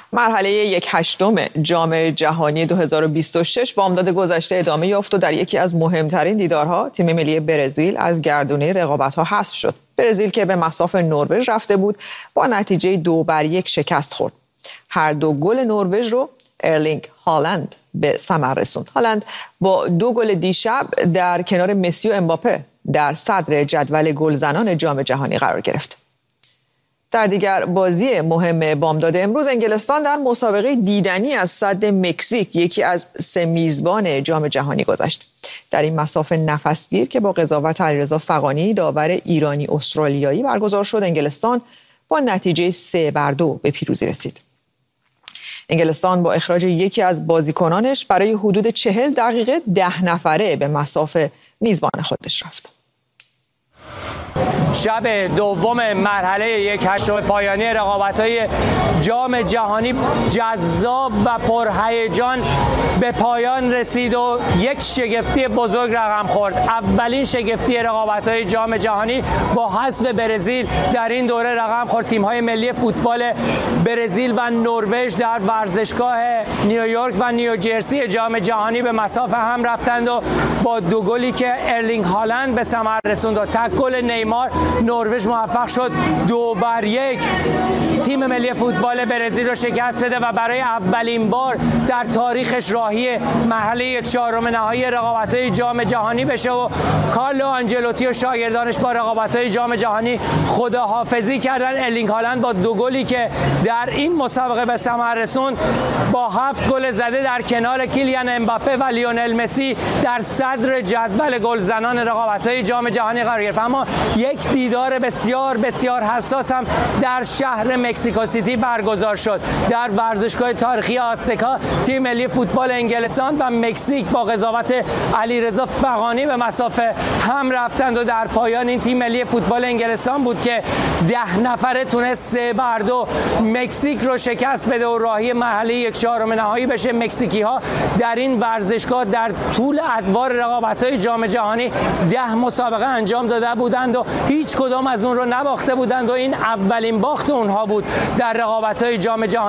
مرحله 1/8 جام جهانی 2026 بامداد گذشته ادامه یافت و در یکی از مهمترین دیدارها تیم ملی برزیل از گردونه رقابت‌ها حذف شد. برزیل که به مصاف نروژ رفته بود با نتیجه 2-1 شکست خورد. هر دو گل نروژ رو ارلینگ هالند به ثمر رسوند. هالند با 2 گل دیشب در کنار مسی و امباپه در صدر جدول گلزنان جام جهانی قرار گرفت. در دیگر بازی مهم بامداد امروز انگلستان در مسابقه دیدنی از سد مکزیک یکی از 3 میزبان جام جهانی گذشت. در این مسافه نفسگیر که با قضاوت علیرضا فغانی داور ایرانی استرالیایی برگزار شد، انگلستان با نتیجه 3-2 به پیروزی رسید. انگلستان با اخراج یکی از بازیکنانش برای حدود 40 دقیقه 10 نفره به مسافه میزبان خودش رفت. شب دوم مرحله 1/8 پایانی رقابت‌های جام جهانی جذاب و پرهیجان به پایان رسید و یک شگفتی بزرگ رقم خورد. اولین شگفتی رقابت‌های جام جهانی با حذف برزیل در این دوره رقم خورد. تیم‌های ملی فوتبال برزیل و نروژ در ورزشگاه نیویورک و نیوجرسی جام جهانی به مسافه هم رفتند و با 2 گلی که ارلینگ هالند به ثمر رسوند و تک گل نیمار نروژ موفق شد 2-1 تیم ملی فوتبال برزیل رو شکست بده و برای اولین بار در تاریخش راهی مرحله 1/4 نهایی رقابت‌های جام جهانی بشه و کارلو آنجلوتی و شاگردانش با رقابت‌های جام جهانی خداحافظی کردن. ارلینگ هالند با 2 گلی که در این مسابقه به ثمر رسوند با 7 گل زده در کنار کیلیان امباپه و لیونل مسی در صدر جدول گلزنان رقابت‌های جام جهانی قرار گرفت. اما یک دیدار بسیار بسیار حساس هم در شهر مکزیکو سیتی برگزار شد. در ورزشگاه تاریخی آزتکا تیم ملی فوتبال انگلستان و مکزیک با قضاوت علیرضا فغانی به مسافه هم رفتند و در پایان این تیم ملی فوتبال انگلستان بود که 10 نفره تونست 3-2 مکزیک رو شکست بده و راهی مرحله 1/4 نهایی بشه. مکزیکی‌ها در این ورزشگاه در طول ادوار رقابت‌های جام جهانی 10 مسابقه انجام داده بودند و هیچ کدام از اون رو نباخته بودند و این اولین باخت اونها بود در رقابت‌های جام جهانی.